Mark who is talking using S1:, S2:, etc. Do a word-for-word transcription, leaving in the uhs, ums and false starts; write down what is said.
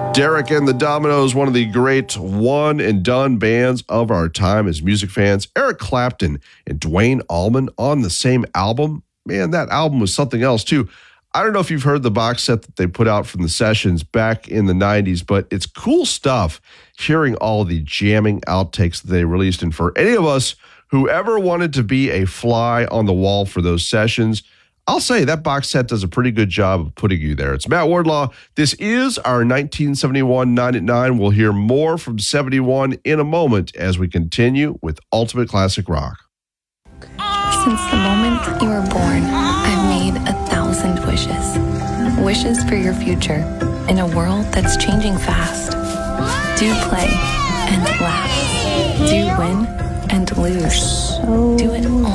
S1: Derek and the Dominoes, one of the great one-and-done bands of our time as music fans. Eric Clapton and Duane Allman on the same album. Man, that album was something else, too. I don't know if you've heard the box set that they put out from the sessions back in the nineties, but it's cool stuff hearing all the jamming outtakes that they released. And for any of us who ever wanted to be a fly on the wall for those sessions, I'll say that box set does a pretty good job of putting you there. It's Matt Wardlaw. This is our nineteen seventy-one nine at nine. We'll hear more from seventy-one in a moment as we continue with Ultimate Classic Rock.
S2: Since the moment you were born, I've made a thousand wishes. Wishes for your future in a world that's changing fast. Do play and laugh. Do win and lose. Do it all.